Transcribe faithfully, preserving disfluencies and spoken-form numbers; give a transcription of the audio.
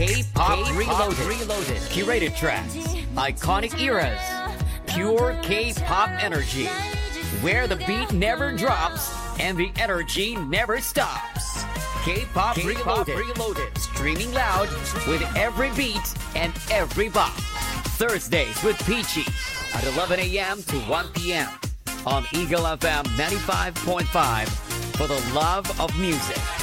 K-Pop Reloaded. Reloaded. Curated tracks. Iconic eras. Pure K-Pop energy. Where the beat never drops and the energy never stops. K-Pop, K-Pop Reloaded. Reloaded. Streaming loud with every beat and every bop. Thursdays with Peachy at eleven a.m. to one p.m. on Eagle F M ninety-five point five for the love of music.